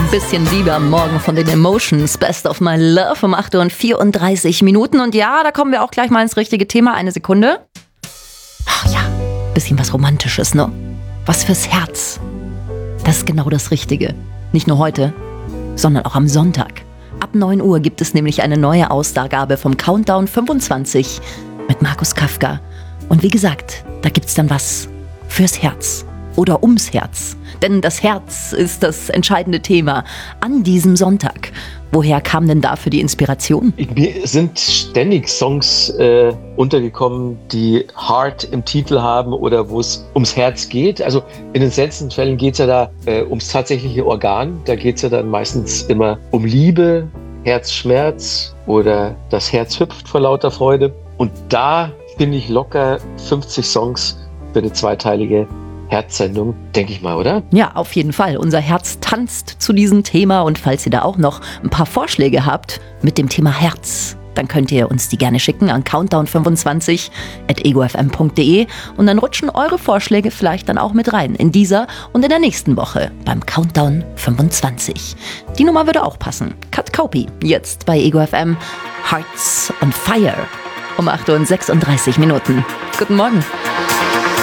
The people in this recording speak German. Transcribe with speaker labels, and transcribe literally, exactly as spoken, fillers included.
Speaker 1: Bisschen Liebe am Morgen von den Emotions. Best of my love um acht Uhr und vierunddreißig Minuten. Und ja, da kommen wir auch gleich mal ins richtige Thema. Eine Sekunde. Ach ja, bisschen was Romantisches, ne? Was fürs Herz. Das ist genau das Richtige. Nicht nur heute, sondern auch am Sonntag. Ab neun Uhr gibt es nämlich eine neue Ausgabe vom Countdown fünfundzwanzig mit Markus Kafka. Und wie gesagt, da gibt's dann was fürs Herz. Oder ums Herz. Denn das Herz ist das entscheidende Thema an diesem Sonntag. Woher kam denn dafür die Inspiration?
Speaker 2: Mir sind ständig Songs äh, untergekommen, die Heart im Titel haben oder wo es ums Herz geht. Also in den seltensten Fällen geht es ja da äh, ums tatsächliche Organ. Da geht es ja dann meistens immer um Liebe, Herzschmerz oder das Herz hüpft vor lauter Freude. Und da finde ich locker fünfzig Songs für eine zweiteilige Herzsendung, denke ich mal, oder?
Speaker 1: Ja, auf jeden Fall. Unser Herz tanzt zu diesem Thema und falls ihr da auch noch ein paar Vorschläge habt mit dem Thema Herz, dann könnt ihr uns die gerne schicken an countdown fünfundzwanzig at ego f m punkt d e und dann rutschen eure Vorschläge vielleicht dann auch mit rein in dieser und in der nächsten Woche beim Countdown fünfundzwanzig. Die Nummer würde auch passen. Kat Kaupi, jetzt bei Ego F M, Hearts on Fire um acht Uhr und sechsunddreißig Minuten. Guten Morgen.